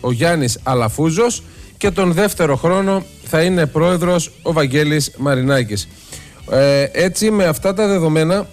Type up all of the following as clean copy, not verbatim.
ο Γιάννης Αλαφούζος και τον δεύτερο χρόνο θα είναι πρόεδρος ο Βαγγέλης Μαρινάκης. Έτσι, με αυτά τα δεδομένα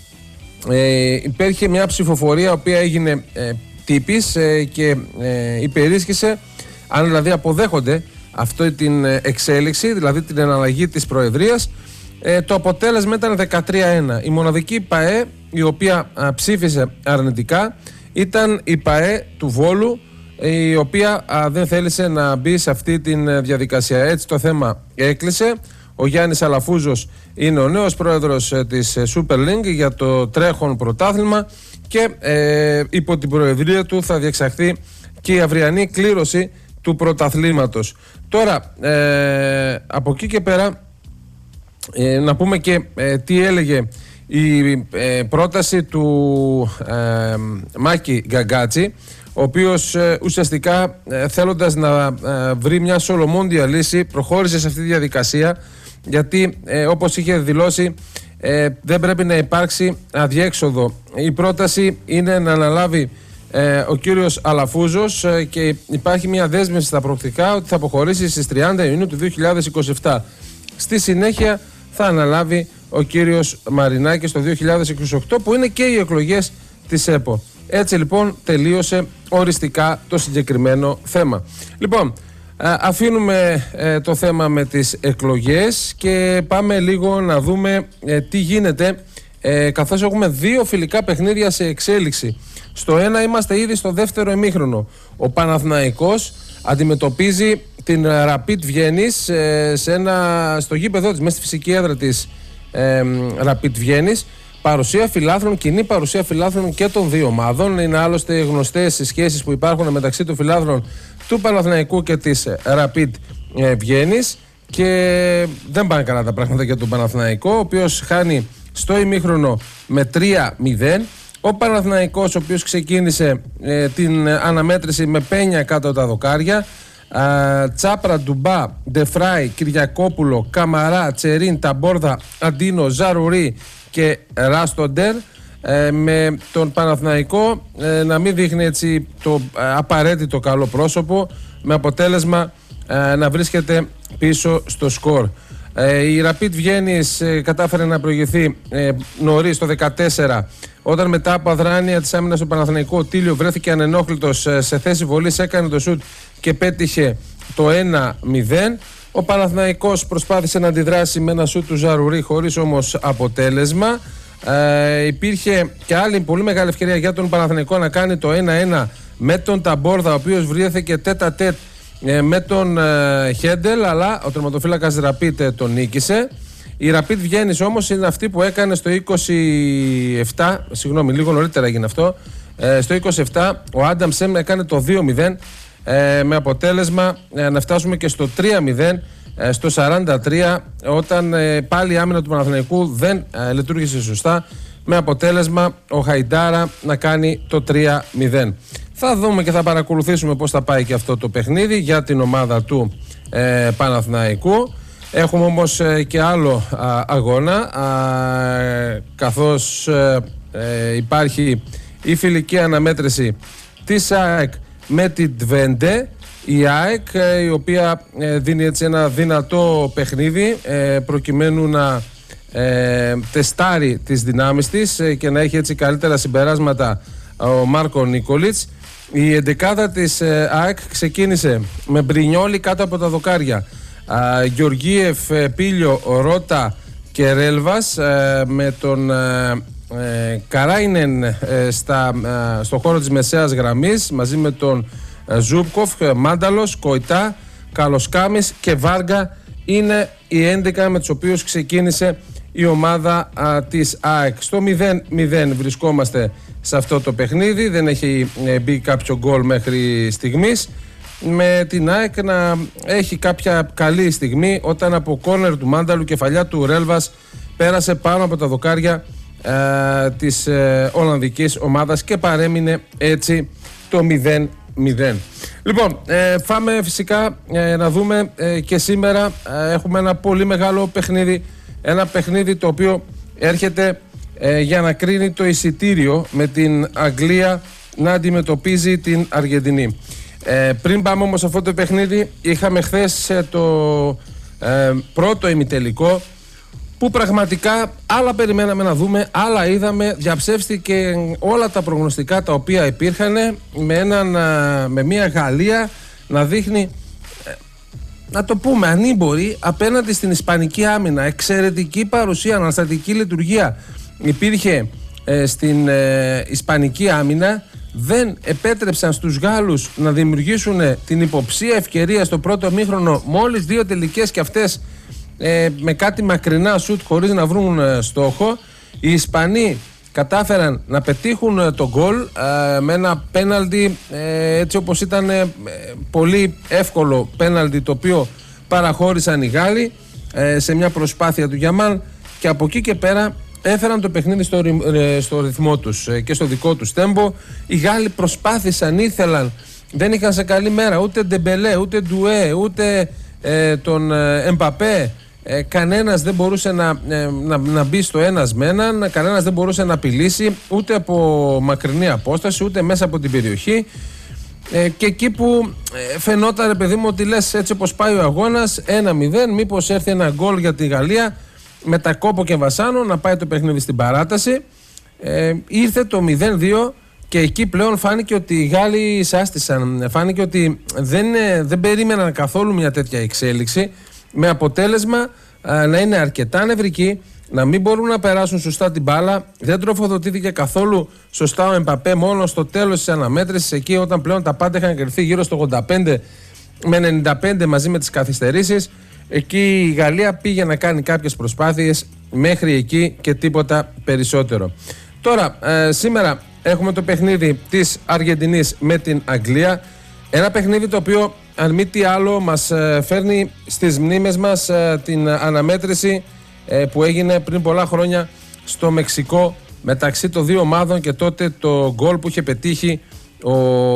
υπήρχε μια ψηφοφορία η οποία έγινε τύπης και υπερίσχυσε αν δηλαδή αποδέχονται αυτή την εξέλιξη, δηλαδή την εναλλαγή της προεδρίας. Το αποτέλεσμα ήταν 13-1. Η μοναδική ΠΑΕ η οποία ψήφισε αρνητικά ήταν η ΠΑΕ του Βόλου, η οποία δεν θέλησε να μπει σε αυτή τη διαδικασία. Έτσι το θέμα έκλεισε. Ο Γιάννης Αλαφούζος είναι ο νέος πρόεδρος της Super League για το τρέχον πρωτάθλημα και υπό την προεδρία του θα διεξαχθεί και η αυριανή κλήρωση του πρωταθλήματος. Τώρα, από εκεί και πέρα, να πούμε και τι έλεγε η πρόταση του Μάκη Γκαγκάτση, ο οποίος ουσιαστικά θέλοντας να βρει μια σολομόντια λύση προχώρησε σε αυτή τη διαδικασία, γιατί όπως είχε δηλώσει δεν πρέπει να υπάρξει αδιέξοδο. Η πρόταση είναι να αναλάβει ο κύριος Αλαφούζος και υπάρχει μια δέσμευση στα προκτικά ότι θα αποχωρήσει στις 30 Ιουνίου του 2027. Στη συνέχεια θα αναλάβει ο κύριος Μαρινάκης το 2028, που είναι και οι εκλογές της ΕΠΟ. Έτσι λοιπόν τελείωσε οριστικά το συγκεκριμένο θέμα. Λοιπόν, αφήνουμε το θέμα με τις εκλογές και πάμε λίγο να δούμε τι γίνεται, καθώς έχουμε δύο φιλικά παιχνίδια σε εξέλιξη. Στο ένα είμαστε ήδη στο δεύτερο ημίχρονο. Ο Παναθηναϊκός αντιμετωπίζει την Rapid Βιέννης στο γήπεδο της, μέσα στη φυσική έδρα της Rapid Βιέννης. Παρουσία φιλάθλων, κοινή παρουσία φιλάθλων και των δύο ομάδων. Είναι άλλωστε γνωστές οι σχέσεις που υπάρχουν μεταξύ των φιλάθλων του Παναθηναϊκού και της Rapid Βιέννης και δεν πάνε καλά τα πράγματα για τον Παναθηναϊκό, ο οποίος χάνει στο ημίχρονο με 3-0. Ο Παναθηναϊκός, ο οποίος ξεκίνησε την αναμέτρηση με πένια κάτω τα δοκάρια, Τσάπρα, Ντουμπά, Ντεφράι, Κυριακόπουλο, Καμαρά, Τσερίν, Ταμπόρδα, Αντίνο, Ζαρουρί και Ράστοντερ, με τον Παναθηναϊκό να μην δείχνει έτσι το απαραίτητο καλό πρόσωπο, με αποτέλεσμα να βρίσκεται πίσω στο σκορ. Η Rapid Βιέννης κατάφερε να προηγηθεί νωρίς το 14, όταν μετά από αδράνεια της άμυνας του Παναθηναϊκού ο Τίλιο βρέθηκε ανενόχλητος σε θέση βολής, έκανε το σουτ και πέτυχε το 1-0. Ο Παναθηναϊκός προσπάθησε να αντιδράσει με ένα σουτ του Ζαρουρί, χωρίς όμως αποτέλεσμα. Υπήρχε και άλλη πολύ μεγάλη ευκαιρία για τον Παναθηναϊκό να κάνει το 1-1 με τον Ταμπόρδα, ο οποίος βρέθηκε τέτα-τέτ με τον Χέντελ, αλλά ο τερματοφύλακας Rapid τον νίκησε. Η Rapid Βιέννης όμως είναι αυτή που έκανε στο 27, συγγνώμη, λίγο νωρίτερα έγινε αυτό. Στο 27 ο Άνταμ Σέμ έκανε το 2-0, με αποτέλεσμα να φτάσουμε και στο 3-0 στο 43, όταν πάλι η άμυνα του Παναθηναϊκού δεν λειτουργήσε σωστά, με αποτέλεσμα ο Χαϊντάρα να κάνει το 3-0. Θα δούμε και θα παρακολουθήσουμε πώς θα πάει και αυτό το παιχνίδι για την ομάδα του Παναθηναϊκού. Έχουμε όμως και άλλο αγώνα, καθώς υπάρχει η φιλική αναμέτρηση της ΑΕΚ με την Τβέντε. Η ΑΕΚ, η οποία δίνει έτσι ένα δυνατό παιχνίδι προκειμένου να τεστάρει τις δυνάμεις της και να έχει έτσι καλύτερα συμπεράσματα ο Μάρκο Νίκολιτς. Η εντεκάδα της ΑΕΚ ξεκίνησε με Μπρινιόλι κάτω από τα δοκάρια, Γεωργίεφ, Πίλιο, Ρώτα και Ρέλβας, με τον Καράινεν στο χώρο της μεσαίας γραμμής, μαζί με τον Ζούπκοφ, Μάνταλος, Κοϊτά, Καλοσκάμης και Βάργα. Είναι οι 11 με τους οποίους ξεκίνησε η ομάδα της ΑΕΚ. Στο 0-0 βρισκόμαστε σε αυτό το παιχνίδι, δεν έχει μπει κάποιο γκολ μέχρι στιγμής, με την ΑΕΚ να έχει κάποια καλή στιγμή όταν από κόρνερ του Μάνταλου, κεφαλιά του Ρέλβας, πέρασε πάνω από τα δοκάρια της Ολλανδικής ομάδας και παρέμεινε έτσι το 0-0. Λοιπόν, πάμε φυσικά να δούμε και σήμερα έχουμε ένα πολύ μεγάλο παιχνίδι, ένα παιχνίδι το οποίο έρχεται για να κρίνει το εισιτήριο, με την Αγγλία να αντιμετωπίζει την Αργεντινή. Πριν πάμε όμως σε αυτό το παιχνίδι, είχαμε χθες το πρώτο ημιτελικό που πραγματικά άλλα περιμέναμε να δούμε, άλλα είδαμε. Διαψεύστηκε όλα τα προγνωστικά τα οποία υπήρχαν, με μια Γαλλία να δείχνει, να το πούμε, ανήμπορη απέναντι στην ισπανική άμυνα. Εξαιρετική παρουσία, αναστατική λειτουργία υπήρχε στην ισπανική άμυνα. Δεν επέτρεψαν στους Γάλλους να δημιουργήσουν την υποψία ευκαιρία στο πρώτο ημίχρονο. Μόλις 2 τελικές και αυτές με κάτι μακρινά σουτ χωρίς να βρουν στόχο. Οι Ισπανοί κατάφεραν να πετύχουν το γκολ με ένα πέναλτι, έτσι όπως ήταν πολύ εύκολο πέναλτι, το οποίο παραχώρησαν οι Γάλλοι σε μια προσπάθεια του Γιαμάλ, και από εκεί και πέρα έφεραν το παιχνίδι στο ρυθμό τους και στο δικό τους τέμπο. Οι Γάλλοι προσπάθησαν, ήθελαν, δεν είχαν σε καλή μέρα ούτε Ντεμπελέ, ούτε Ντουέ, ούτε τον Εμπαπέ. Κανένας δεν μπορούσε να μπει στο ένας με έναν, κανένας δεν μπορούσε να απειλήσει ούτε από μακρινή απόσταση ούτε μέσα από την περιοχή, και εκεί που φαινόταν, ρε παιδί μου, ότι λες, έτσι όπως πάει ο αγώνας 1-0, μήπως έρθει ένα γκολ για τη Γαλλία με τα κόπο και βασάνο να πάει το παιχνίδι στην παράταση. Ήρθε το 0-2 και εκεί πλέον φάνηκε ότι οι Γάλλοι σάστησαν. Φάνηκε ότι δεν περίμεναν καθόλου μια τέτοια εξέλιξη, με αποτέλεσμα να είναι αρκετά νευρικοί, να μην μπορούν να περάσουν σωστά την μπάλα. Δεν τροφοδοτήθηκε καθόλου σωστά ο Εμπαπέ, μόνο στο τέλος της αναμέτρησης, εκεί όταν πλέον τα πάντα είχαν κρυφθεί γύρω στο 85 με 95 μαζί με τις καθυστερήσεις. Εκεί η Γαλλία πήγε να κάνει κάποιες προσπάθειες, μέχρι εκεί και τίποτα περισσότερο. Τώρα, σήμερα έχουμε το παιχνίδι της Αργεντινής με την Αγγλία. Ένα παιχνίδι το οποίο, αν μη τι άλλο, μας φέρνει στις μνήμες μας την αναμέτρηση που έγινε πριν πολλά χρόνια στο Μεξικό μεταξύ των δύο ομάδων, και τότε το γκολ που είχε πετύχει ο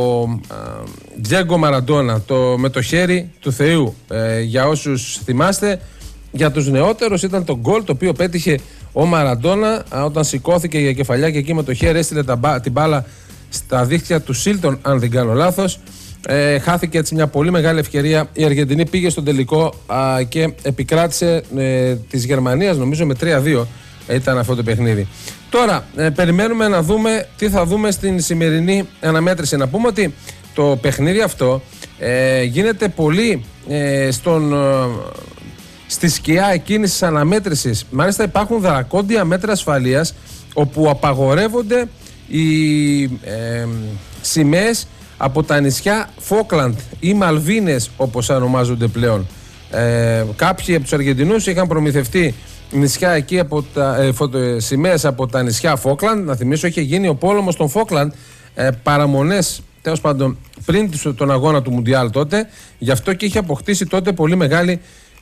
Διέγκο Μαραντόνα, με το χέρι του Θεού. Για όσους θυμάστε, για τους νεότερους ήταν το γκολ το οποίο πέτυχε ο Μαραντόνα όταν σηκώθηκε για κεφαλιά και εκεί με το χέρι έστειλε την μπάλα στα δίχτυα του Σίλτον, αν δεν κάνω λάθος. Χάθηκε έτσι μια πολύ μεγάλη ευκαιρία. Η Αργεντινή πήγε στον τελικό και επικράτησε της Γερμανίας, νομίζω με 3-2 ήταν αυτό το παιχνίδι. Τώρα περιμένουμε να δούμε τι θα δούμε στην σημερινή αναμέτρηση. Να πούμε ότι το παιχνίδι αυτό γίνεται πολύ στη σκιά εκείνης της αναμέτρησης. Μάλιστα υπάρχουν δρακόντια μέτρα ασφαλείας όπου απαγορεύονται οι σημαίες από τα νησιά Φόκλαντ ή Μαλβίνες, όπως ονομάζονται πλέον. Κάποιοι από τους Αργεντινούς είχαν προμηθευτεί νησιά εκεί από σημαίες από τα νησιά Φόκλαντ. Να θυμίσω, είχε γίνει ο πόλεμος των Φόκλαντ, παραμονές τέλος πάντων πριν τον αγώνα του Μουντιάλ τότε. Γι' αυτό και είχε αποκτήσει τότε πολύ μεγάλη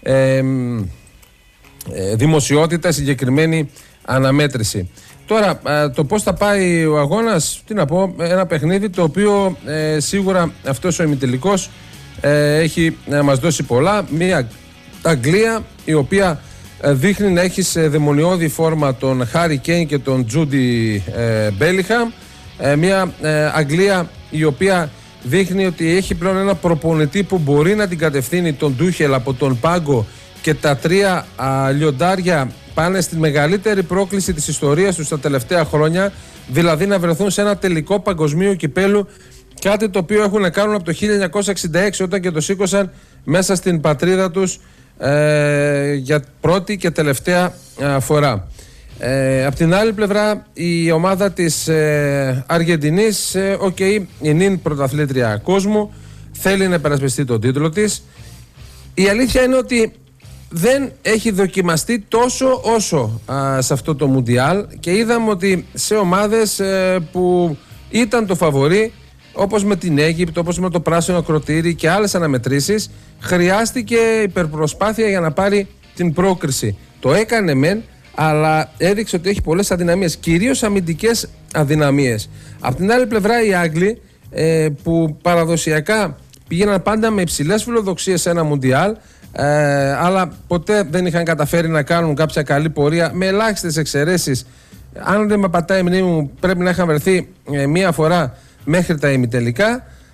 δημοσιότητα συγκεκριμένη αναμέτρηση. Τώρα, το πώς θα πάει ο αγώνας, τι να πω, ένα παιχνίδι το οποίο σίγουρα αυτός ο ημιτελικός έχει να μας δώσει πολλά. Μια Αγγλία η οποία δείχνει να έχει σε δαιμονιώδη φόρμα τον Χάρι Κέιν και τον Τζούντι Μπέλιχαμ. Μια Αγγλία η οποία δείχνει ότι έχει πλέον ένα προπονητή που μπορεί να την κατευθύνει, τον Ντούχελ από τον πάγκο, και τα τρία λιοντάρια πάνε στη μεγαλύτερη πρόκληση της ιστορίας τους τα τελευταία χρόνια, δηλαδή να βρεθούν σε ένα τελικό παγκοσμίου κυπέλου, κάτι το οποίο έχουν να κάνουν από το 1966 όταν και το σήκωσαν μέσα στην πατρίδα τους για πρώτη και τελευταία φορά. Απ' την άλλη πλευρά η ομάδα της Αργεντινής, είναι πρωταθλήτρια κόσμου, θέλει να υπερασπιστεί τον τίτλο της. Η αλήθεια είναι ότι δεν έχει δοκιμαστεί τόσο όσο σε αυτό το Μουντιάλ, και είδαμε ότι σε ομάδες που ήταν το φαβορί, όπως με την Αίγυπτο, όπως με το Πράσινο Ακροτήρι και άλλες αναμετρήσεις, χρειάστηκε υπερπροσπάθεια για να πάρει την πρόκριση. Το έκανε μεν, αλλά έδειξε ότι έχει πολλές αδυναμίες, κυρίως αμυντικές αδυναμίες. Απ' την άλλη πλευρά οι Άγγλοι, που παραδοσιακά πήγαιναν πάντα με υψηλές φιλοδοξίες σε ένα Μουντιάλ, αλλά ποτέ δεν είχαν καταφέρει να κάνουν κάποια καλή πορεία, με ελάχιστες εξαιρέσεις. Αν δεν με πατάει η μνήμη μου, πρέπει να είχαν βρεθεί μία φορά μέχρι τα ημιτελικά.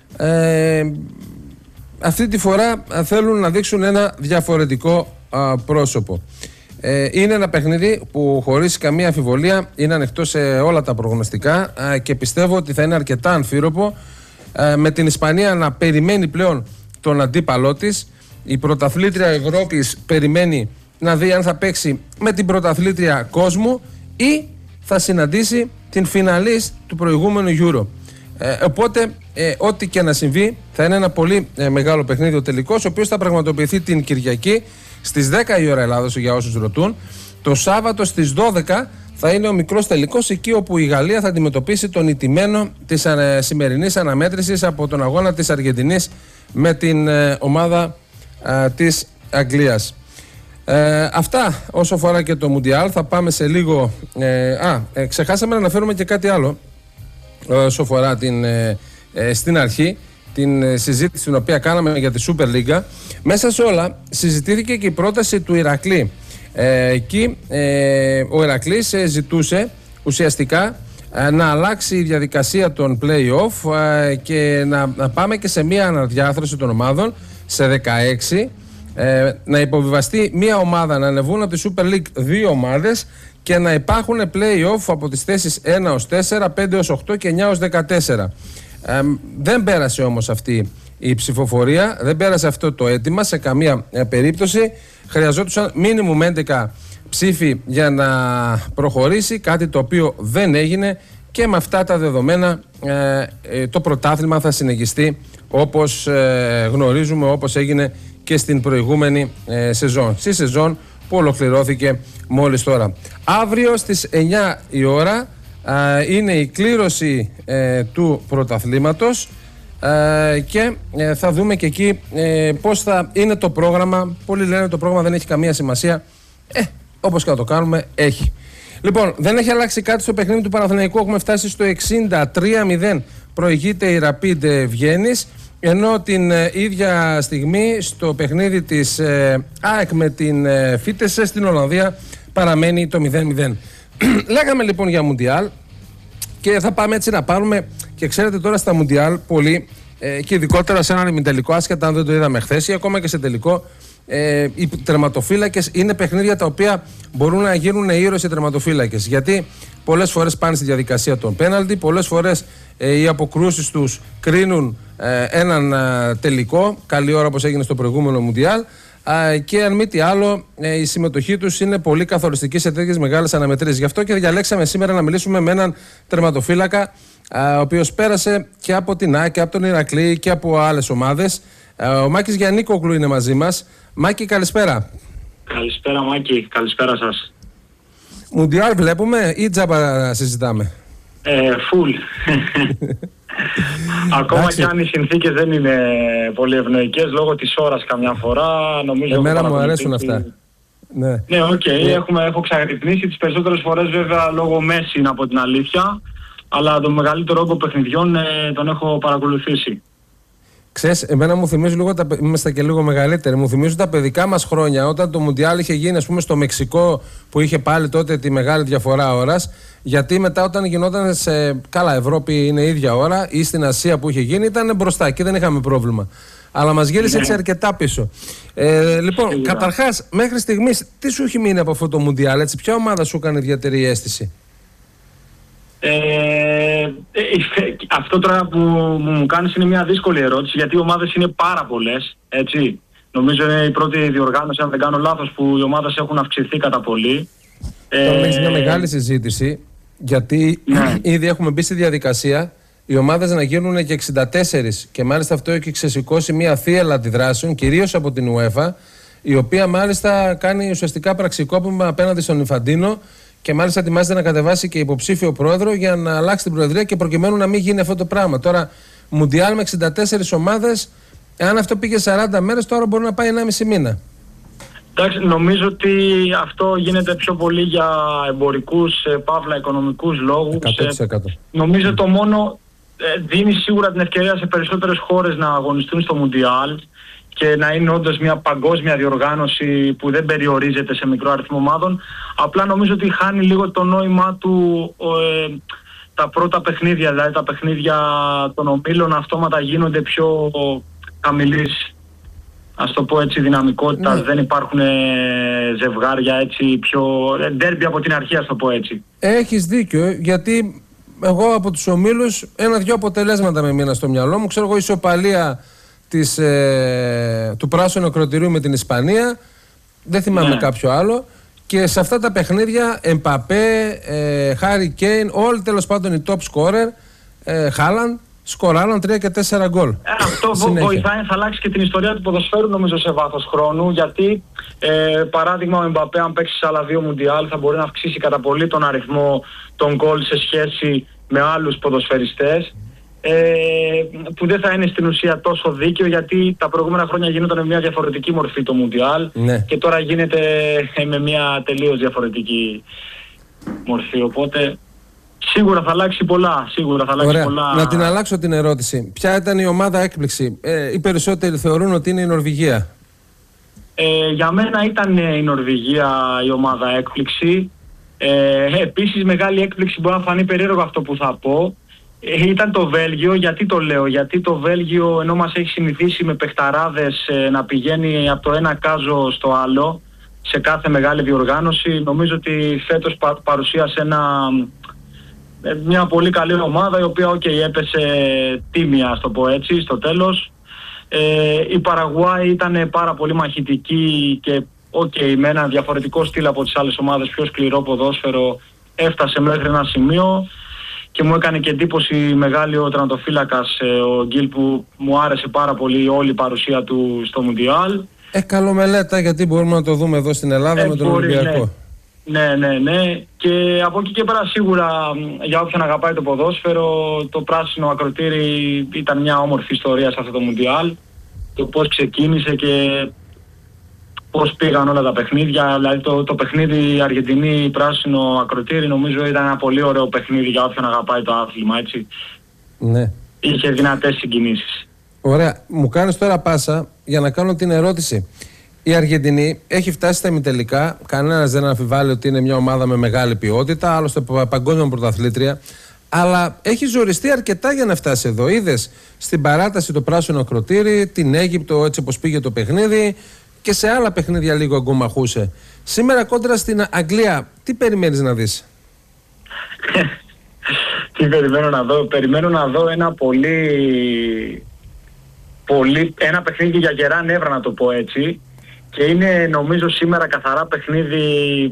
αυτή τη φορά θέλουν να δείξουν ένα διαφορετικό πρόσωπο. Είναι ένα παιχνίδι που χωρίς καμία αμφιβολία είναι ανοιχτό σε όλα τα προγνωστικά και πιστεύω ότι θα είναι αρκετά αμφίροπο, με την Ισπανία να περιμένει πλέον τον αντίπαλό της. Η πρωταθλήτρια Ευρώπης περιμένει να δει αν θα παίξει με την πρωταθλήτρια κόσμου ή θα συναντήσει την φιναλίστ του προηγούμενου Euro. Οπότε ό,τι και να συμβεί θα είναι ένα πολύ μεγάλο παιχνίδι ο τελικός, ο οποίος θα πραγματοποιηθεί την Κυριακή στις 10 η ώρα Ελλάδος, για όσους ρωτούν. Το Σάββατο στις 12 θα είναι ο μικρός τελικός, εκεί όπου η Γαλλία θα αντιμετωπίσει τον ηττημένο της σημερινής αναμέτρησης από τον αγώνα της Αργεντινής με την ομάδα της Αγγλίας. Αυτά όσο αφορά και το Μουντιάλ. Θα πάμε σε λίγο. Ξεχάσαμε να αναφέρουμε και κάτι άλλο όσο αφορά στην αρχή την συζήτηση την οποία κάναμε για τη Super League. Μέσα σε όλα συζητήθηκε και η πρόταση του Ηρακλή. Εκεί ο Ηρακλής ζητούσε ουσιαστικά να αλλάξει η διαδικασία των play-off και να πάμε και σε μια αναδιάθρωση των ομάδων σε 16, να υποβιβαστεί μια ομάδα, να ανεβούν από τη Super League δύο ομάδες και να υπάρχουν play-off από τις θέσεις 1 ως 4, 5 ως 8 και 9 ως 14. Δεν πέρασε όμως αυτή η ψηφοφορία, δεν πέρασε αυτό το αίτημα σε καμία περίπτωση. Χρειαζόντουσαν μίνιμουμ 11 ψήφοι για να προχωρήσει, κάτι το οποίο δεν έγινε, και με αυτά τα δεδομένα το πρωτάθλημα θα συνεχιστεί όπως γνωρίζουμε, όπως έγινε και στην προηγούμενη σεζόν, στη σεζόν που ολοκληρώθηκε μόλις τώρα. Αύριο στις 9 η ώρα είναι η κλήρωση του πρωταθλήματος και θα δούμε και εκεί πώς θα είναι το πρόγραμμα. Πολλοί λένε το πρόγραμμα δεν έχει καμία σημασία. Όπως και να το κάνουμε, έχει. Λοιπόν, δεν έχει αλλάξει κάτι στο παιχνίδι του Παναθηναϊκού. Έχουμε φτάσει στο 63-0. Προηγείται η Rapid Βιέννης, ενώ την ίδια στιγμή στο παιχνίδι της ΑΕΚ με την Φίτεσε στην Ολλανδία παραμένει το 0-0. Λέγαμε λοιπόν για Μουντιάλ και θα πάμε έτσι να πάρουμε, και ξέρετε τώρα στα Μουντιάλ πολύ, και ειδικότερα σε έναν ημιτελικό, άσχετα αν δεν το είδαμε χθες ή ακόμα και σε τελικό, οι τερματοφύλακες είναι παιχνίδια τα οποία μπορούν να γίνουν ήρωες οι τερματοφύλακες, γιατί πολλές φορές πάνε στη διαδικασία των πέναλτι, πολλές φορές οι αποκρούσεις τους κρίνουν έναν τελικό, καλή ώρα όπως έγινε στο προηγούμενο Μουντιάλ, και αν μη τι άλλο η συμμετοχή τους είναι πολύ καθοριστική σε τέτοιες μεγάλες αναμετρήσεις. Γι' αυτό και διαλέξαμε σήμερα να μιλήσουμε με έναν τερματοφύλακα ο οποίος πέρασε και από την ΑΕΚ και από τον Ηρακλή και από άλλες ομάδες. Ο Μάκης Γιαννίκογλου είναι μαζί μας. Μάκη, καλησπέρα. Καλησπέρα Μάκη, καλησπέρα σας. Μουντιάλ βλέπουμε ή τζάμπα συζητάμε? Φουλ. Ακόμα και αν οι συνθήκες δεν είναι πολύ ευνοϊκές λόγω της ώρας καμιά φορά, νομίζω. Εμένα μου αρέσουν αυτά. Ναι, οκ. Έχω ξαγρυπνήσει τις περισσότερες φορές, βέβαια λόγω Μέση είναι από την αλήθεια, αλλά το μεγαλύτερο όγκο παιχνιδιών τον έχω παρακολουθήσει. Ξέρεις, εμένα μου θυμίζουν λίγο, είμαστε και λίγο μεγαλύτεροι, μου θυμίζουν τα παιδικά μας χρόνια, όταν το Μουντιάλ είχε γίνει, ας πούμε, στο Μεξικό, που είχε πάλι τότε τη μεγάλη διαφορά ώρας. Γιατί μετά, όταν γινόταν σε καλά Ευρώπη είναι ίδια ώρα, ή στην Ασία που είχε γίνει, ήταν μπροστά και δεν είχαμε πρόβλημα. Αλλά μας γύρισε έτσι αρκετά πίσω. Λοιπόν, καταρχάς, μέχρι στιγμής, τι σου έχει μείνει από αυτό το Μουντιάλ, έτσι, ποια ομάδα σου έκανε ιδιαίτερη αίσθηση? Αυτό τώρα που μου κάνεις είναι μια δύσκολη ερώτηση, γιατί οι ομάδες είναι πάρα πολλές, έτσι. Νομίζω είναι η πρώτη διοργάνωση, αν δεν κάνω λάθος, που οι ομάδες έχουν αυξηθεί κατά πολύ. Τώρα έχεις μια μεγάλη συζήτηση, γιατί ήδη έχουμε μπει στη διαδικασία οι ομάδες να γίνουν και 64, και μάλιστα αυτό έχει ξεσηκώσει μια θύελλα αντιδράσεων, κυρίως από την UEFA, η οποία μάλιστα κάνει ουσιαστικά πραξικόπημα απέναντι στον Ινφαντίνο. Και μάλιστα ετοιμάζεται να κατεβάσει και υποψήφιο πρόεδρο για να αλλάξει την προεδρία, και προκειμένου να μην γίνει αυτό το πράγμα. Τώρα, Μουντιάλ με 64 ομάδες, αν αυτό πήγε 40 μέρες, τώρα μπορεί να πάει 1,5 μήνα. Εντάξει, νομίζω ότι αυτό γίνεται πιο πολύ για εμπορικούς, παύλα οικονομικούς λόγους. 100%. Νομίζω το μόνο δίνει σίγουρα την ευκαιρία σε περισσότερες χώρες να αγωνιστούν στο Μουντιάλ και να είναι όντως μια παγκόσμια διοργάνωση που δεν περιορίζεται σε μικρό αριθμό ομάδων. Απλά νομίζω ότι χάνει λίγο το νόημά του τα πρώτα παιχνίδια, δηλαδή τα παιχνίδια των ομίλων αυτόματα γίνονται πιο χαμηλής, ας το πω έτσι, δυναμικότητας. Ναι. Δεν υπάρχουν ζευγάρια έτσι πιο ντέρμπι από την αρχή, ας το πω έτσι. Έχεις δίκιο, γιατί εγώ από τους ομίλους 1-2 αποτελέσματα με μήνα στο μυαλό μου. Ξέρω εγώ, ισοπαλία του πράσινου ακροτηρίου με την Ισπανία, δεν θυμάμαι κάποιο άλλο. Και σε αυτά τα παιχνίδια Εμπαπέ, Χάρι Κέιν, όλοι τέλος πάντων οι top scorer, Χάλαντ, σκοράραν 3 και 4 γκολ. Αυτό βοηθάει, θα αλλάξει και την ιστορία του ποδοσφαίρου νομίζω σε βάθος χρόνου, γιατί παράδειγμα ο Εμπαπέ αν παίξει σε άλλα 2 Μουντιάλ θα μπορεί να αυξήσει κατά πολύ τον αριθμό των γκολ σε σχέση με άλλους ποδοσφαιριστές, που δεν θα είναι στην ουσία τόσο δίκαιο, γιατί τα προηγούμενα χρόνια γινόταν με μια διαφορετική μορφή το Μουντιάλ, και τώρα γίνεται με μια τελείως διαφορετική μορφή, οπότε σίγουρα θα αλλάξει πολλά. Ωραία. Να την αλλάξω την ερώτηση. Ποια ήταν η ομάδα έκπληξη? Οι περισσότεροι θεωρούν ότι είναι η Νορβηγία. Για μένα ήταν η Νορβηγία η ομάδα έκπληξη. Επίσης μεγάλη έκπληξη, μπορεί να φανεί περίεργο αυτό που θα πω, ήταν το Βέλγιο. Γιατί το λέω? Γιατί το Βέλγιο, ενώ μας έχει συνηθίσει με παιχταράδες να πηγαίνει από το ένα κάζο στο άλλο σε κάθε μεγάλη διοργάνωση, νομίζω ότι φέτος παρουσίασε μια πολύ καλή ομάδα, η οποία έπεσε τίμια, ας το πω έτσι, στο τέλος. Η Παραγουάη ήταν πάρα πολύ μαχητική και με ένα διαφορετικό στυλ από τις άλλες ομάδες, πιο σκληρό ποδόσφαιρο, έφτασε μέχρι ένα σημείο και μου έκανε και εντύπωση μεγάλη ο τερματοφύλακας ο Γκίλ, που μου άρεσε πάρα πολύ όλη η παρουσία του στο Μουντιάλ. Καλό μελέτα, γιατί μπορούμε να το δούμε εδώ στην Ελλάδα με τον Ολυμπιακό. Ναι. Και από εκεί και πέρα σίγουρα για όποιον αγαπάει το ποδόσφαιρο, το πράσινο ακροτήρι ήταν μια όμορφη ιστορία σε αυτό το Μουντιάλ. Το πώς ξεκίνησε και πώς πήγαν όλα τα παιχνίδια. Δηλαδή το παιχνίδι Αργεντινή πράσινο ακροτήρι νομίζω ήταν ένα πολύ ωραίο παιχνίδι για όποιον αγαπάει το άθλημα, έτσι. Ναι. Είχε δυνατές συγκινήσεις. Ωραία. Μου κάνεις τώρα πάσα για να κάνω την ερώτηση. Η Αργεντινή έχει φτάσει στα ημιτελικά. Κανένας δεν αμφιβάλλει ότι είναι μια ομάδα με μεγάλη ποιότητα, άλλωστε παγκόσμια πρωταθλήτρια. Αλλά έχει ζοριστεί αρκετά για να φτάσει εδώ. Είδες στην παράταση το πράσινο ακροτήρι, την Αίγυπτο, έτσι όπως πήγε το παιχνίδι, και σε άλλα παιχνίδια λίγο αγκομαχούσε. Σήμερα κόντρα στην Αγγλία, τι περιμένεις να δεις? Τι περιμένω να δω? Περιμένω να δω ένα ένα παιχνίδι για γερά νεύρα, να το πω έτσι. Και είναι νομίζω σήμερα καθαρά παιχνίδι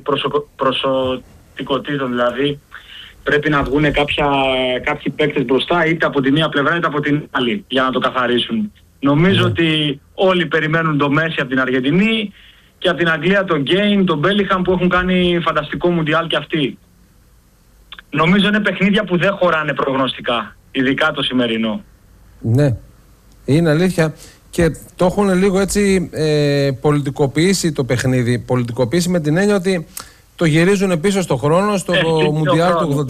προσωπικότητων, δηλαδή πρέπει να βγουν κάποιοι παίκτες μπροστά, είτε από τη μία πλευρά είτε από την άλλη, για να το καθαρίσουν. Νομίζω ότι όλοι περιμένουν το Μέση από την Αργεντινή και από την Αγγλία τον Γκέιν, τον Μπέλιχαμ, που έχουν κάνει φανταστικό Μουντιάλ και αυτοί. Νομίζω είναι παιχνίδια που δεν χωράνε προγνωστικά, ειδικά το σημερινό. Ναι, είναι αλήθεια. Και το έχουν λίγο έτσι πολιτικοποιήσει το παιχνίδι. Πολιτικοποιήσει με την έννοια ότι το γυρίζουν πίσω στο χρόνο, στο Μουντιάλ του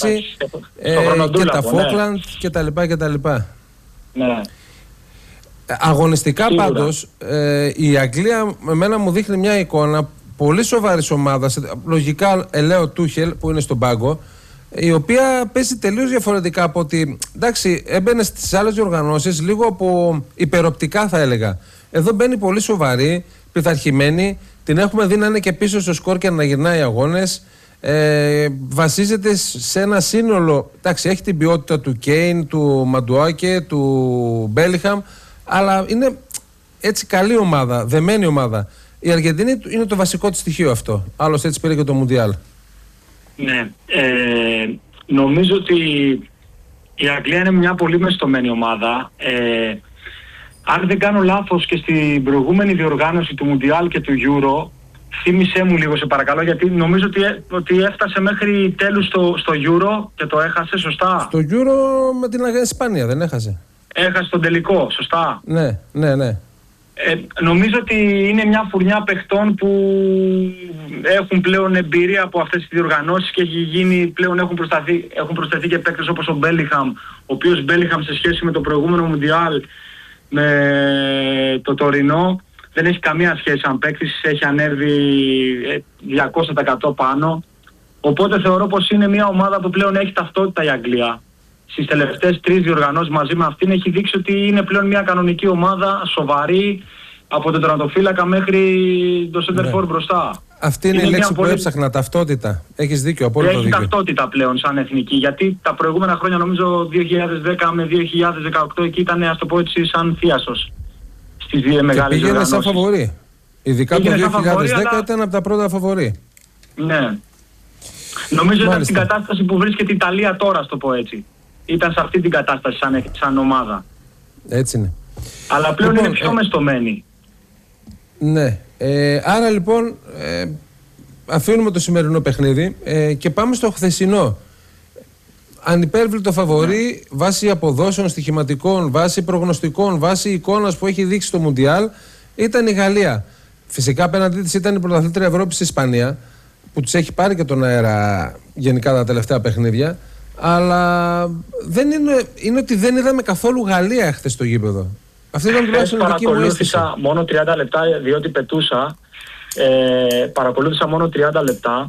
86 και τα Φόκλαντ κτλ. Ναι. Αγωνιστικά σίγουρα. Πάντως η Αγγλία εμένα μου δείχνει μια εικόνα πολύ σοβαρής ομάδας. Λογικά λέω Τούχελ που είναι στον πάγκο, η οποία παίζει τελείως διαφορετικά από ότι, εντάξει, έμπαινε στις άλλες διοργανώσεις λίγο από υπεροπτικά, θα έλεγα. Εδώ μπαίνει πολύ σοβαρή, πειθαρχημένη, την έχουμε δει να είναι και πίσω στο σκορ και να γυρνάει αγώνες. Βασίζεται σε ένα σύνολο, εντάξει, έχει την ποιότητα του Κέιν, του Μαντουάκε, του Μπέλιχαμ, αλλά είναι έτσι καλή ομάδα, δεμένη ομάδα. Η Αργεντινή είναι το βασικό της στοιχείο αυτό. Άλλωστε έτσι πήρε και το Μουντιάλ. Ναι, νομίζω ότι η Αγγλία είναι μια πολύ μεστομένη ομάδα. Αν δεν κάνω λάθος, και στην προηγούμενη διοργάνωση του Μουντιάλ και του Euro, θύμισέ μου λίγο σε παρακαλώ, γιατί νομίζω ότι έφτασε μέχρι τέλους στο Euro και το έχασε, σωστά? Στο Euro με την Ισπανία δεν έχασε? Έχασε τον τελικό, σωστά? Ναι. Νομίζω ότι είναι μια φουρνιά παιχτών που έχουν πλέον εμπειρία από αυτές τις διοργανώσεις και πλέον έχουν προσθεθεί και παίκτες όπως ο Μπέλιχαμ, ο οποίος Μπέλιχαμ σε σχέση με το προηγούμενο Μουντιάλ με το τωρινό δεν έχει καμία σχέση σαν παίκτης, έχει ανέβει 200% πάνω. Οπότε θεωρώ πως είναι μια ομάδα που πλέον έχει ταυτότητα η Αγγλία. Στις τελευταίες 3 διοργανώσεις μαζί με αυτήν έχει δείξει ότι είναι πλέον μια κανονική ομάδα, σοβαρή, από τον τερματοφύλακα μέχρι το center for μπροστά. Αυτή είναι η λέξη που έψαχνα, ταυτότητα. Έχεις δίκιο, απόλυτο δίκιο. Έχει ταυτότητα πλέον σαν εθνική, γιατί τα προηγούμενα χρόνια, νομίζω 2010 με 2018, εκεί ήταν, ας το πω έτσι, σαν θίασος στις δύο μεγάλες διοργανώσεις. Πήγαινε σαν φαβορί. Ειδικά το 2010 ήταν από τα πρώτα φαβορί. Ναι. Νομίζω ήταν στην κατάσταση που βρίσκεται η Ιταλία τώρα, ας το πω έτσι. Ήταν σε αυτή την κατάσταση σαν ομάδα. Έτσι είναι. Αλλά πλέον είναι πιο μεστομένη. Ναι. Άρα λοιπόν αφήνουμε το σημερινό παιχνίδι και πάμε στο χθεσινό. Ανυπέρβλητο φαβορί βάσει αποδόσεων στοιχηματικών, βάσει προγνωστικών, βάσει εικόνας που έχει δείξει το Μουντιάλ ήταν η Γαλλία. Φυσικά απέναντί της ήταν η πρωταθλήτρια Ευρώπης στη Ισπανία, που της έχει πάρει και τον αέρα γενικά τα τελευταία παιχνίδια. Αλλά δεν είναι ότι δεν είδαμε καθόλου Γαλλία χθες στο γήπεδο. Αυτή ήταν τουλάχιστον η δική μου αίσθηση. Παρακολούθησα μόνο 30 λεπτά διότι πετούσα. Παρακολούθησα μόνο 30 λεπτά.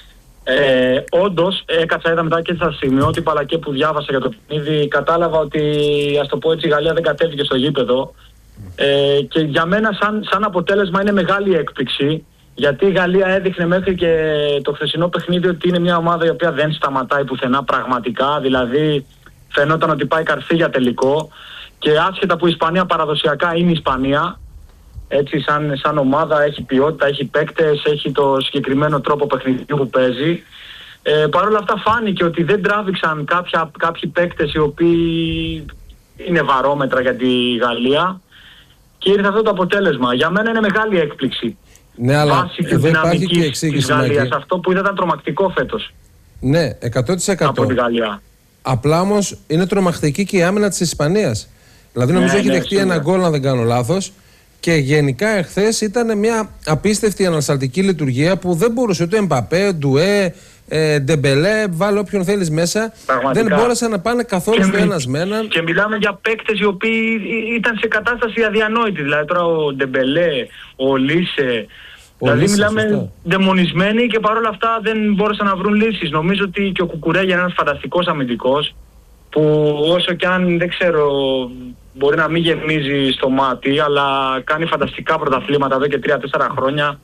Όντως έκατσα, είδα μετά και στα σημειότυπα αλλά και που διάβασα για το παιχνίδι, κατάλαβα ότι, ας το πω έτσι, η Γαλλία δεν κατέβηκε στο γήπεδο. Και για μένα σαν αποτέλεσμα είναι μεγάλη έκπληξη, γιατί η Γαλλία έδειχνε μέχρι και το χθεσινό παιχνίδι ότι είναι μια ομάδα η οποία δεν σταματάει πουθενά πραγματικά, δηλαδή φαινόταν ότι πάει καρφί για τελικό, και άσχετα που η Ισπανία παραδοσιακά είναι η Ισπανία, έτσι σαν ομάδα έχει ποιότητα, έχει παίκτες, έχει το συγκεκριμένο τρόπο παιχνιδιού που παίζει. Παρ' όλα αυτά φάνηκε ότι δεν τράβηξαν κάποιοι παίκτες οι οποίοι είναι βαρόμετρα για τη Γαλλία και ήρθε αυτό το αποτέλεσμα. Για μένα είναι μεγάλη έκπληξη. Ναι, αλλά εδώ υπάρχει και εξήγηση. Αυτό που ήταν τρομακτικό φέτος. Ναι, 100%. Από τη Γαλλία. Απλά όμως είναι τρομακτική και η άμυνα της Ισπανίας. Δηλαδή νομίζω έχει δεχτεί ένα γκολ, αν δεν κάνω λάθος. Και γενικά εχθές ήταν μια απίστευτη ανασταλτική λειτουργία που δεν μπορούσε ούτε Εμπαπέ, Ντουέ, Ντεμπελέ, βάλε όποιον θέλεις μέσα. Πραγματικά. Δεν μπόρεσαν να πάνε καθόλου στο ένας με έναν. Και μιλάμε για παίκτες οι οποίοι ήταν σε κατάσταση αδιανόητη. Δηλαδή τώρα ο Ντεμπελέ, ο Λίσε. Δηλαδή μιλάμε δαιμονισμένοι και παρόλα αυτά δεν μπόρεσαν να βρουν λύσεις. Νομίζω ότι και ο Κουκουρέγια είναι ένας φανταστικός αμυντικός, που όσο και αν δεν ξέρω, μπορεί να μην γεμίζει στο μάτι, αλλά κάνει φανταστικά πρωταθλήματα εδώ και 3-4 χρόνια.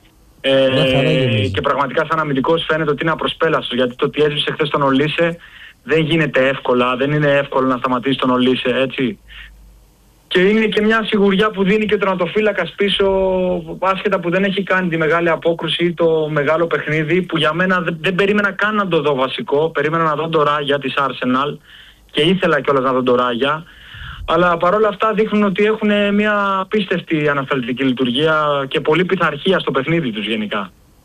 Και πραγματικά σαν αμυντικός φαίνεται ότι είναι απροσπέλαστος, γιατί το ότι έσβησε χθες τον Ολίσε δεν γίνεται εύκολα, δεν είναι εύκολο να σταματήσει τον Ολίσε, έτσι. Και είναι και μια σιγουριά που δίνει και ο τερματοφύλακας πίσω, άσχετα που δεν έχει κάνει τη μεγάλη απόκρουση ή το μεγάλο παιχνίδι, που για μένα δεν περίμενα καν να το δω βασικό. Περίμενα να δω τον Ράγια της Arsenal και ήθελα κιόλας να δω τον Ράγια. Αλλά παρόλα αυτά δείχνουν ότι έχουν μια απίστευτη ανασταλτική λειτουργία και πολύ πειθαρχία στο παιχνίδι τους γενικά.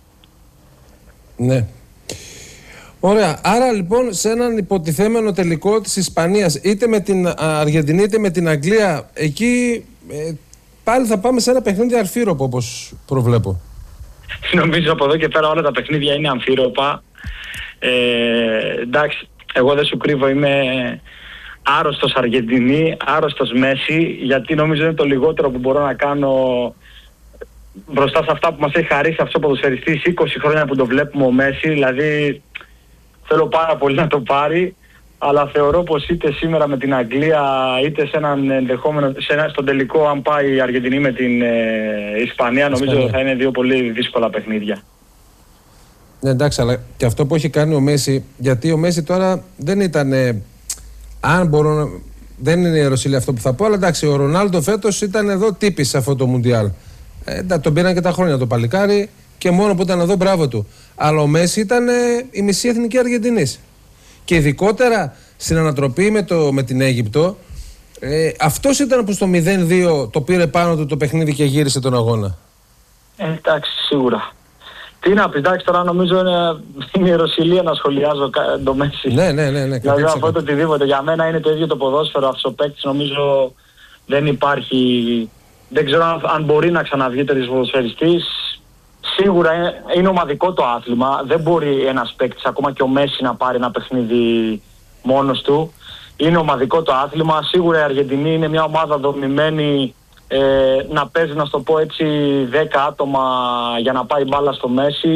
Ναι. Ωραία. Άρα λοιπόν σε έναν υποτιθέμενο τελικό της Ισπανίας, είτε με την Αργεντινή είτε με την Αγγλία, εκεί πάλι θα πάμε σε ένα παιχνίδι αμφίροπο, όπως προβλέπω. Νομίζω από εδώ και πέρα όλα τα παιχνίδια είναι αμφίροπα. Εντάξει, εγώ δεν σου κρύβω, είμαι άρρωστος Αργεντινή, άρρωστος Μέση, γιατί νομίζω είναι το λιγότερο που μπορώ να κάνω μπροστά σε αυτά που μας έχει χαρίσει αυτός ο ποδοσφαιριστής 20 χρόνια που το βλέπουμε ο Μέση. Δηλαδή θέλω πάρα πολύ να το πάρει, αλλά θεωρώ πως είτε σήμερα με την Αγγλία είτε σε έναν ενδεχόμενο, στον τελικό, αν πάει η Αργεντινή με την Ισπανία, νομίζω θα είναι δύο πολύ δύσκολα παιχνίδια. Ναι, εντάξει, αλλά και αυτό που έχει κάνει ο Μέση, γιατί ο Μέση τώρα δεν ήταν, αν μπορώ να, δεν είναι ιεροσυλή αυτό που θα πω, αλλά εντάξει, ο Ρονάλντο φέτος ήταν εδώ τύπης σε αυτό το Μουντιάλ. Τον πήραν και τα χρόνια το παλικάρι και μόνο που ήταν εδώ μπράβο του. Αλλά ο Μέση ήταν η μισή εθνική Αργεντινής. Και ειδικότερα στην ανατροπή με την Αίγυπτο, αυτός ήταν που στο 0-2 το πήρε πάνω του το παιχνίδι και γύρισε τον αγώνα. Εντάξει, σίγουρα. Τι να πεις, εντάξει, τώρα νομίζω είναι ιεροσυλία να σχολιάζω το Μέση. Ναι. Δηλαδή αυτό το οτιδήποτε. Για μένα είναι το ίδιο το ποδόσφαιρο, αυτός ο παίκτης νομίζω δεν υπάρχει. Δεν ξέρω αν μπορεί να ξαναβγεί τέτοιος ποδοσφαιριστής. Σίγουρα είναι ομαδικό το άθλημα. Δεν μπορεί ένας παίκτης, ακόμα και ο Μέση, να πάρει ένα παιχνίδι μόνος του. Είναι ομαδικό το άθλημα. Σίγουρα η Αργεντινή είναι μια ομάδα δομημένη να παίζει, να στο πω έτσι, 10 άτομα για να πάει μπάλα στο Μέση.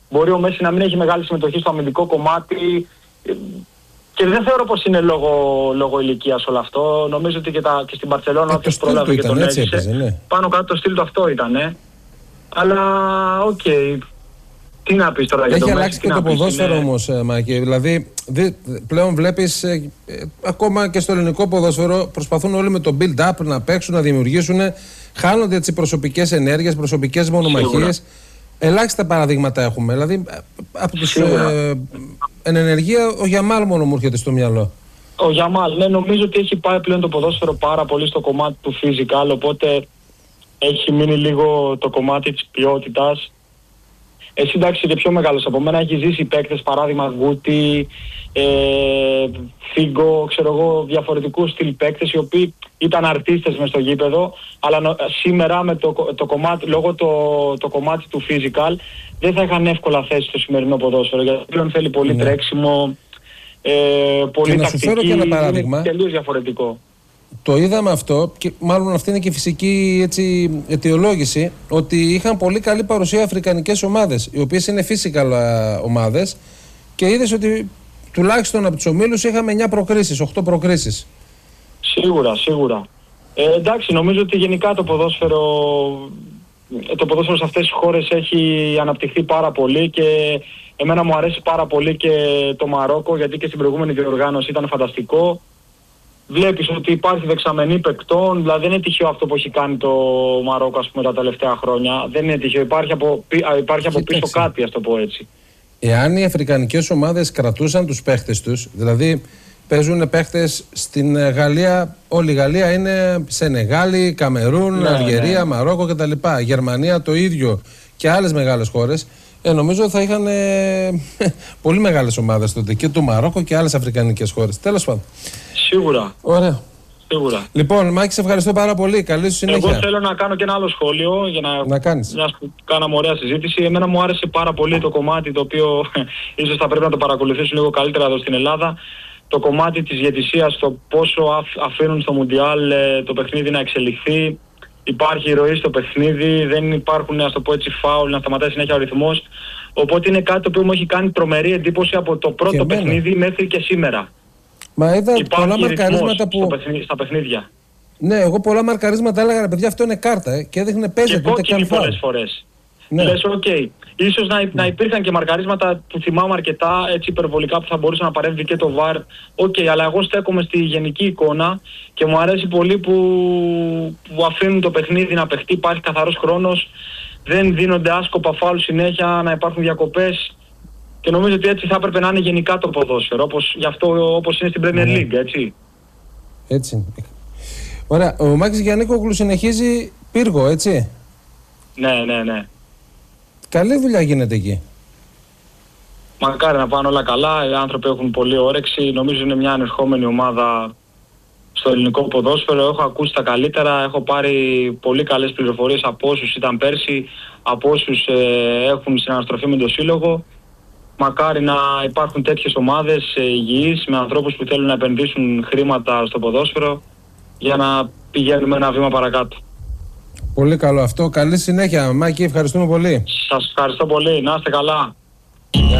Μπορεί ο Μέση να μην έχει μεγάλη συμμετοχή στο αμυντικό κομμάτι. Και δεν θεωρώ πως είναι λόγω ηλικίας όλο αυτό. Νομίζω ότι και στην Μπαρσελόνα όποιος πρόλαβε και τον έζησε. Ναι. Πάνω κάτω το στυλ του αυτό ήταν. Αλλά οκ. Τι να πεις τώρα για το Μέση. Έχει αλλάξει και το ποδόσφαιρο όμως, Μάκη. Δηλαδή πλέον βλέπεις ακόμα και στο ελληνικό ποδόσφαιρο προσπαθούν όλοι με το build-up να παίξουν, να δημιουργήσουν. Χάνονται έτσι προσωπικές ενέργειες, προσωπικές μονομαχίες. Ελάχιστα παραδείγματα έχουμε. Δηλαδή από τους εν ενεργεία ο Γιαμάλ μόνο μου έρχεται στο μυαλό. Ο Γιαμάλ, ναι, νομίζω ότι έχει πάει πλέον το ποδόσφαιρο πάρα πολύ στο κομμάτι του physical, οπότε έχει μείνει λίγο το κομμάτι της ποιότητας. Εσύ εντάξει και πιο μεγάλος από μένα, έχει ζήσει παίκτες, παράδειγμα Γκούτι, Φίγκο, ξέρω εγώ, διαφορετικούς στυλ παίκτες οι οποίοι ήταν αρτίστες μες στο γήπεδο, αλλά σήμερα με το κομμάτι, λόγω το κομμάτι του physical δεν θα είχαν εύκολα θέση στο σημερινό ποδόσφαιρο, γιατί πλέον θέλει πολύ τρέξιμο, πολύ τακτική, και ένα παράδειγμα, είναι τελείως διαφορετικό. Το είδαμε αυτό και μάλλον αυτή είναι και η φυσική έτσι, αιτιολόγηση, ότι είχαν πολύ καλή παρουσία αφρικανικές ομάδες, οι οποίες είναι physical ομάδες, και είδες ότι τουλάχιστον από τους ομίλους είχαμε 9 προκρίσεις, 8 προκρίσεις. Σίγουρα. Εντάξει, νομίζω ότι γενικά το ποδόσφαιρο σε αυτές τις χώρες έχει αναπτυχθεί πάρα πολύ και εμένα μου αρέσει πάρα πολύ και το Μαρόκο, γιατί και στην προηγούμενη διοργάνωση ήταν φανταστικό. Βλέπεις ότι υπάρχει δεξαμενή παικτών, δηλαδή δεν είναι τυχαίο αυτό που έχει κάνει το Μαρόκο, ας πούμε, τα τελευταία χρόνια. Δεν είναι τυχαίο, υπάρχει από πίσω κάτι, ας το πω έτσι. Εάν οι αφρικανικές ομάδες κρατούσαν τους παίχτες τους, δηλαδή παίζουν παίχτες στην Γαλλία, όλη η Γαλλία είναι Σενεγάλη, Καμερούν, Αλγερία, Μαρόκο κτλ. Γερμανία το ίδιο και άλλες μεγάλες χώρες. Νομίζω θα είχαν πολύ μεγάλες ομάδες τότε και το Μαρόκο και άλλες αφρικανικές χώρες. Τέλος πάντων. Σίγουρα. Ωραία. Σίγουρα. Λοιπόν, Μάκη, σε ευχαριστώ πάρα πολύ. Καλή σου συνέχεια. Εγώ θέλω να κάνω και ένα άλλο σχόλιο για να κάνεις. Κάναμε ωραία συζήτηση. Εμένα μου άρεσε πάρα πολύ το κομμάτι το οποίο ίσως θα πρέπει να το παρακολουθήσουν λίγο καλύτερα εδώ στην Ελλάδα. Το κομμάτι της διαιτησίας, το πόσο αφήνουν στο Μουντιάλ το παιχνίδι να εξελιχθεί. Υπάρχει ροή στο παιχνίδι, δεν υπάρχουν, ας το πω έτσι, φάουλ, να σταματάει συνέχεια ο ρυθμός. Οπότε είναι κάτι το οποίο μου έχει κάνει τρομερή εντύπωση από το πρώτο παιχνίδι μέχρι και σήμερα. Μα είδα πολλά μαρκαρίσματα στα παιχνίδια. Ναι, εγώ πολλά μαρκαρίσματα έλεγα, ρε παιδιά, αυτό είναι κάρτα και έδειχνε παίζεται. Και κόκκινη πολλές φορές. Ναι. Λες, ίσως να υπήρχαν και μαρκαρίσματα που θυμάμαι αρκετά έτσι υπερβολικά που θα μπορούσε να παρέμβει και το VAR. Αλλά εγώ στέκομαι στη γενική εικόνα και μου αρέσει πολύ που αφήνουν το παιχνίδι να παιχτεί, υπάρχει καθαρός χρόνος, δεν δίνονται άσκοπα φάουλ συνέχεια, να υπάρχουν διακοπές. Και νομίζω ότι έτσι θα έπρεπε να είναι γενικά το ποδόσφαιρο, όπως είναι στην Premier League, έτσι. Έτσι. Ωραία. Ο Μάκης Γιαννίκογλου συνεχίζει πύργο, έτσι. Ναι. Καλή δουλειά γίνεται εκεί. Μακάρι να πάνε όλα καλά, οι άνθρωποι έχουν πολύ όρεξη. Νομίζω είναι μια ανερχόμενη ομάδα στο ελληνικό ποδόσφαιρο. Έχω ακούσει τα καλύτερα, έχω πάρει πολύ καλές πληροφορίες από όσους ήταν πέρσι, από όσους έχουν συναναστροφή με το σύλλογο. Μακάρι να υπάρχουν τέτοιες ομάδες υγιείς, με ανθρώπους που θέλουν να επενδύσουν χρήματα στο ποδόσφαιρο για να πηγαίνουμε ένα βήμα παρακάτω. Πολύ καλό αυτό. Καλή συνέχεια, Μάκη. Ευχαριστούμε πολύ. Σας ευχαριστώ πολύ. Να είστε καλά.